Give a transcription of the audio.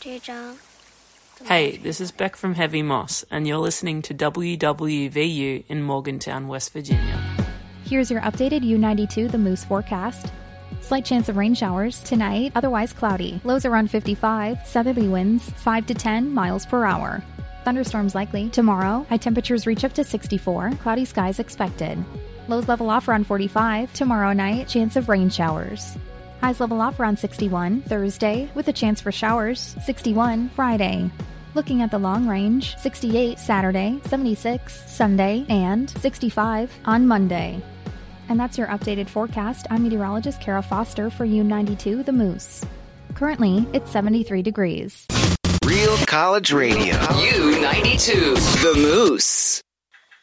Hey, this is Beck from Heavy Moss, and you're listening to WWVU in Morgantown, West Virginia. Here's your updated U92 The Moose forecast. Slight chance of rain showers tonight, otherwise cloudy. Lows around 55, southerly winds 5 to 10 miles per hour. Thunderstorms likely. Tomorrow, high temperatures reach up to 64, cloudy skies expected. Lows level off around 45. Tomorrow night, chance of rain showers. Highs level off around 61 Thursday, with a chance for showers. 61 Friday. Looking at the long range, 68 Saturday, 76 Sunday, and 65 on Monday. And that's your updated forecast. I'm meteorologist Kara Foster for U92 The Moose. Currently, it's 73 degrees. Real College Radio. U92 The Moose.